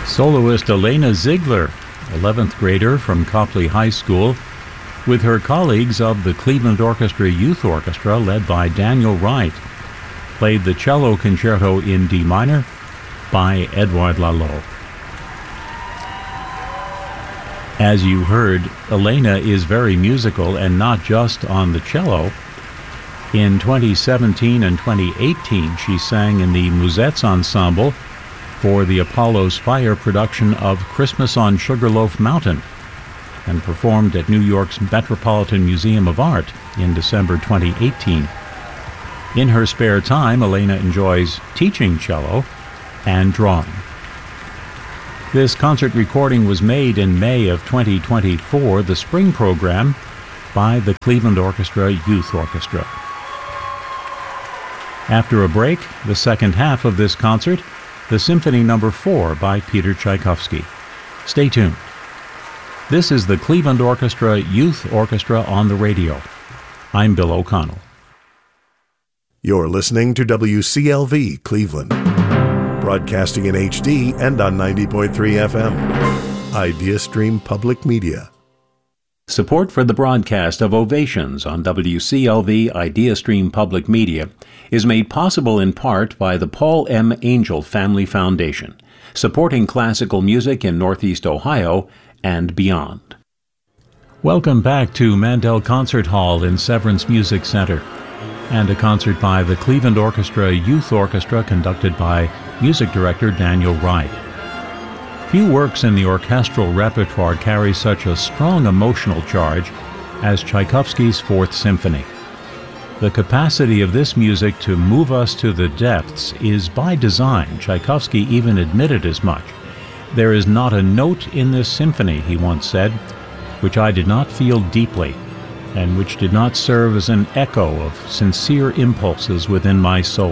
Soloist Elena Ziegler, 11th grader from Copley High School, with her colleagues of the Cleveland Orchestra Youth Orchestra led by Daniel Wright, played the cello concerto in D minor by Edouard Lalo. As you heard, Elena is very musical and not just on the cello. In 2017 and 2018, she sang in the Musettes Ensemble for the Apollo's Fire production of Christmas on Sugarloaf Mountain, and performed at New York's Metropolitan Museum of Art in December 2018. In her spare time, Elena enjoys teaching cello and drawing. This concert recording was made in May of 2024, the spring program, by the Cleveland Orchestra Youth Orchestra. After a break, the second half of this concert, the Symphony No. 4 by Peter Tchaikovsky. Stay tuned. This is the Cleveland Orchestra Youth Orchestra on the radio. I'm Bill O'Connell. You're listening to WCLV Cleveland, broadcasting in HD and on 90.3 FM. IdeaStream Public Media. Support for the broadcast of Ovations on WCLV IdeaStream Public Media is made possible in part by the Paul M. Angel Family Foundation, supporting classical music in Northeast Ohio and beyond. Welcome back to Mandel Concert Hall in Severance Music Center, and a concert by the Cleveland Orchestra Youth Orchestra conducted by music director Daniel Wright. Few works in the orchestral repertoire carry such a strong emotional charge as Tchaikovsky's Fourth Symphony. The capacity of this music to move us to the depths is by design. Tchaikovsky even admitted as much. "There is not a note in this symphony," he once said, "which I did not feel deeply, and which did not serve as an echo of sincere impulses within my soul."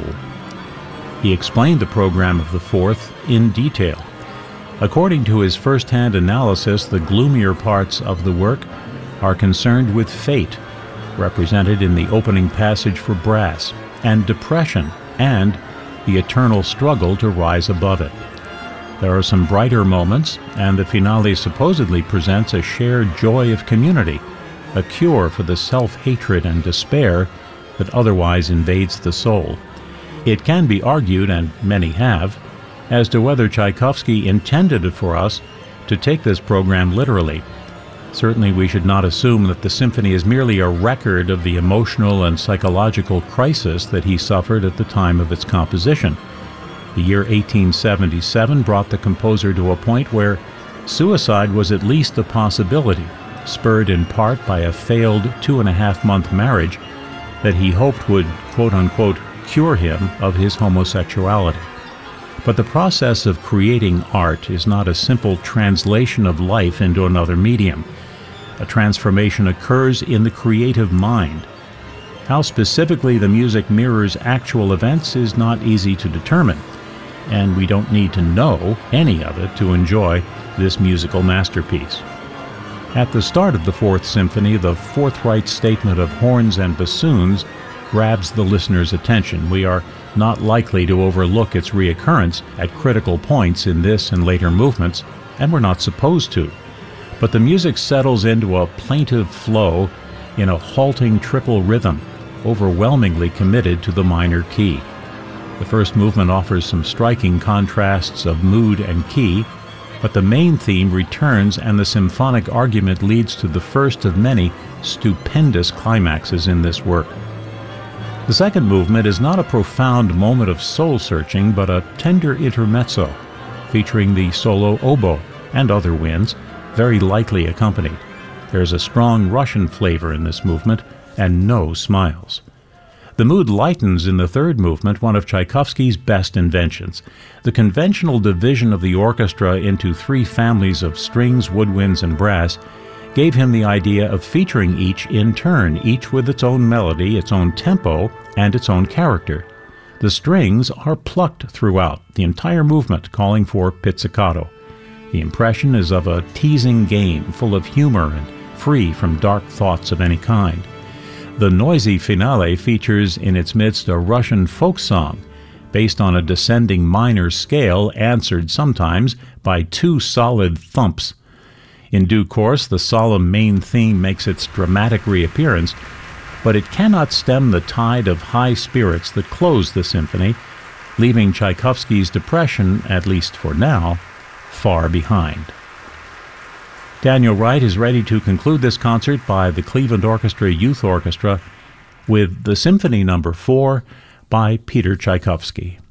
He explained the program of the Fourth in detail. According to his first-hand analysis, the gloomier parts of the work are concerned with fate, represented in the opening passage for brass, and depression, and the eternal struggle to rise above it. There are some brighter moments, and the finale supposedly presents a shared joy of community, a cure for the self-hatred and despair that otherwise invades the soul. It can be argued, and many have, as to whether Tchaikovsky intended it for us to take this program literally. Certainly we should not assume that the symphony is merely a record of the emotional and psychological crisis that he suffered at the time of its composition. The year 1877 brought the composer to a point where suicide was at least a possibility, spurred in part by a failed 2.5-month marriage that he hoped would, quote-unquote, cure him of his homosexuality. But the process of creating art is not a simple translation of life into another medium. A transformation occurs in the creative mind. How specifically the music mirrors actual events is not easy to determine, and we don't need to know any of it to enjoy this musical masterpiece. At the start of the Fourth Symphony, the forthright statement of horns and bassoons grabs the listener's attention. We are not likely to overlook its reoccurrence at critical points in this and later movements, and we're not supposed to. But the music settles into a plaintive flow in a halting triple rhythm, overwhelmingly committed to the minor key. The first movement offers some striking contrasts of mood and key, but the main theme returns and the symphonic argument leads to the first of many stupendous climaxes in this work. The second movement is not a profound moment of soul-searching, but a tender intermezzo, featuring the solo oboe and other winds, very lightly accompanied. There's a strong Russian flavor in this movement, and no smiles. The mood lightens in the third movement, one of Tchaikovsky's best inventions. The conventional division of the orchestra into 3 families of strings, woodwinds, and brass gave him the idea of featuring each in turn, each with its own melody, its own tempo, and its own character. The strings are plucked throughout, the entire movement calling for pizzicato. The impression is of a teasing game, full of humor and free from dark thoughts of any kind. The noisy finale features in its midst a Russian folk song, based on a descending minor scale answered sometimes by 2 solid thumps. In due course, the solemn main theme makes its dramatic reappearance, but it cannot stem the tide of high spirits that close the symphony, leaving Tchaikovsky's depression, at least for now, far behind. Daniel Wright is ready to conclude this concert by the Cleveland Orchestra Youth Orchestra with the Symphony No. 4 by Peter Tchaikovsky.